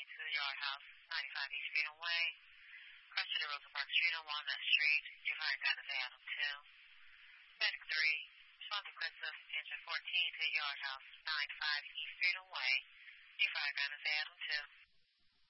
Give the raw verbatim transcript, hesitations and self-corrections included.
to the Yard House, ninety-five East Freedom Way. Cross to the Rosa Park Street on Walnut Street. You've hired Guidance Adam two. Medic three, respond to Christoph, engine fourteen to the Yard House, ninety-five East Freedom Way. You've hired Guidance Adam two.